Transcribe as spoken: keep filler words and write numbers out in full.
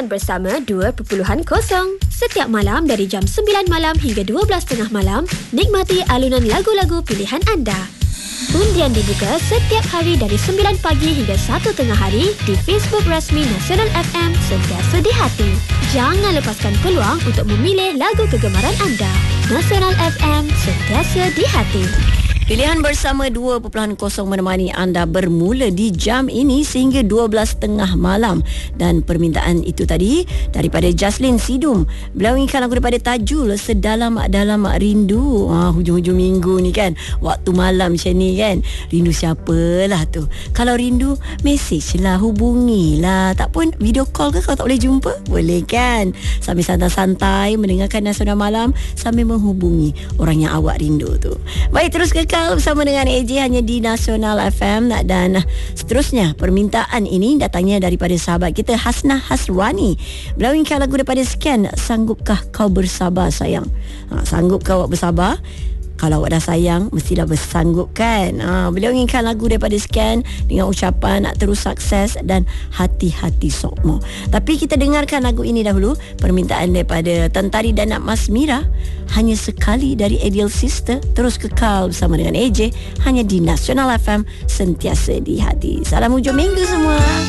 Pilihan Bersama dua titik kosong. Setiap malam dari jam sembilan malam hingga dua belas tiga puluh malam, nikmati alunan lagu-lagu pilihan anda. Undian dibuka setiap hari dari sembilan pagi hingga satu tengah hari di Facebook rasmi Nasional F M, sentiasa di hati. Jangan lepaskan peluang untuk memilih lagu kegemaran anda. Nasional F M, sentiasa di hati. Pilihan Bersama dua titik kosong menemani anda bermula di jam ini sehingga dua belas tiga puluh malam. Dan permintaan itu tadi daripada Jaslyn Sidum. Beliau inginkan lagu daripada Tajul, Sedalam-dalam Rindu. Ha, hujung-hujung minggu ni kan, waktu malam macam ni kan, rindu siapalah tu. Kalau rindu, mesej lah, hubungilah. Tak pun video call ke kalau tak boleh jumpa? Boleh kan? Sambil santai-santai mendengarkan Nasional Malam sambil menghubungi orang yang awak rindu tu. Baik, terus ke bersama dengan A J hanya di Nasional F M. Dan seterusnya permintaan ini datangnya daripada sahabat kita Hasnah Hasrani. Beliau inginkan lagu daripada Scan, Sanggupkah Kau Bersabar Sayang. ha, Sanggupkah awak bersabar? Kalau awak dah sayang, mestilah bersanggup kan. ha, Beliau inginkan lagu daripada Scan dengan ucapan nak terus sukses dan hati-hati sokmo. Tapi kita dengarkan lagu ini dahulu. Permintaan daripada Tentari Danak Mas Mira, Hanya Sekali dari Ideal Sister. Terus kekal bersama dengan A J hanya di Nasional F M, sentiasa di hati. Salam hujung minggu semua.